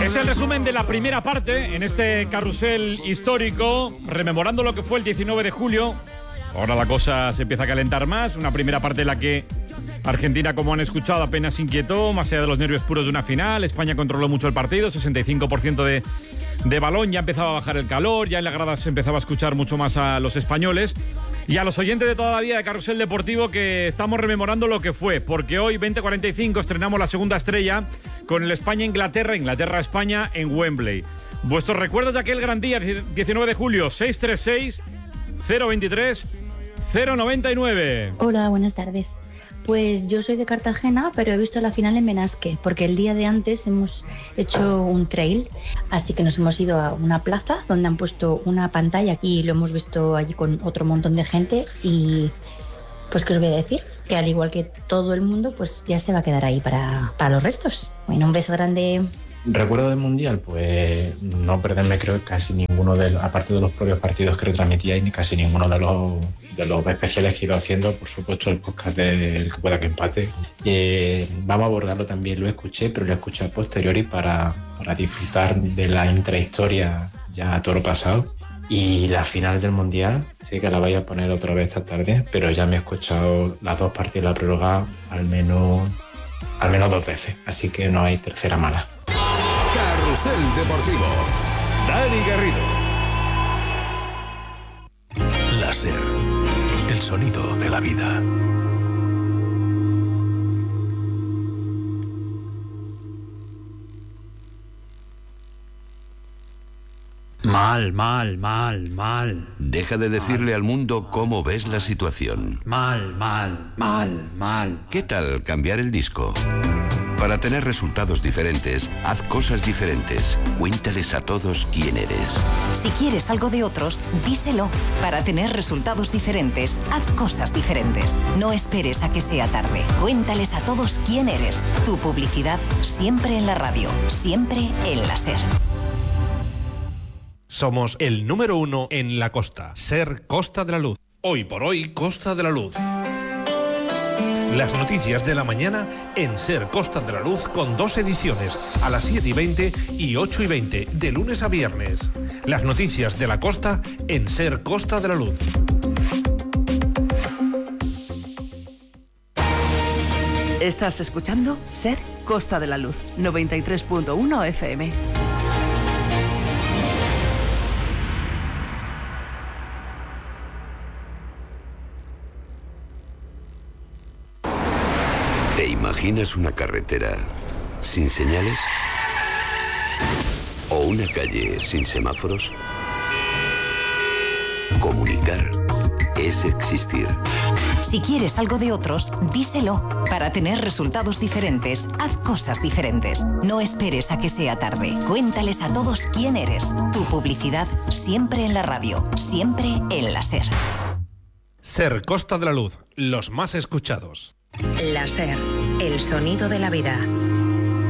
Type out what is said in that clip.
Es el resumen de la primera parte en este carrusel histórico, rememorando lo que fue el 19 de julio. Ahora la cosa se empieza a calentar más. Una primera parte en la que Argentina, como han escuchado, apenas inquietó, más allá de los nervios puros de una final. España controló mucho el partido, 65% de balón, ya empezaba a bajar el calor, ya en la grada se empezaba a escuchar mucho más a los españoles. Y a los oyentes de toda la vida de Carrusel Deportivo, que estamos rememorando lo que fue, porque hoy, 20:45, estrenamos la segunda estrella con el España-Inglaterra, Inglaterra-España en Wembley. Vuestros recuerdos de aquel gran día, 19 de julio, 636-023-099. Hola, buenas tardes. Pues yo soy de Cartagena, pero he visto la final en Benasque, porque el día de antes hemos hecho un trail, así que nos hemos ido a una plaza donde han puesto una pantalla y lo hemos visto allí con otro montón de gente y pues ¿qué os voy a decir? Que al igual que todo el mundo, pues ya se va a quedar ahí para los restos. Bueno, un beso grande. Recuerdo del Mundial, pues no perderme creo casi ninguno aparte de los propios partidos que retransmitíais, ni casi ninguno de los especiales que he ido haciendo, por supuesto el podcast del que pueda que empate. Vamos a abordarlo también, lo escuché, pero lo escuché a posteriori para disfrutar de la intrahistoria ya a toro pasado. Y la final del Mundial, sí que la voy a poner otra vez esta tarde, pero ya me he escuchado las dos partidas de la prórroga al menos 2 veces, así que no hay tercera mala. Carrusel Deportivo, Dani Garrido. Láser, el sonido de la vida. Mal. Deja de decirle al mundo cómo ves la situación. Mal. ¿Qué tal cambiar el disco? Para tener resultados diferentes, haz cosas diferentes. Cuéntales a todos quién eres. Si quieres algo de otros, díselo. Para tener resultados diferentes, haz cosas diferentes. No esperes a que sea tarde. Cuéntales a todos quién eres. Tu publicidad siempre en la radio, siempre en la SER. Somos el número 1 en la costa. SER Costa de la Luz. Hoy por hoy, Costa de la Luz. Las noticias de la mañana en SER Costa de la Luz con 2 ediciones, a las 7:20 y 8:20, de lunes a viernes. Las noticias de la costa en SER Costa de la Luz. Estás escuchando SER Costa de la Luz, 93.1 FM. ¿Te imaginas una carretera sin señales? ¿O una calle sin semáforos? Comunicar es existir. Si quieres algo de otros, díselo. Para tener resultados diferentes, haz cosas diferentes. No esperes a que sea tarde. Cuéntales a todos quién eres. Tu publicidad siempre en la radio, siempre en la SER. SER Costa de la Luz, los más escuchados. La SER, el sonido de la vida.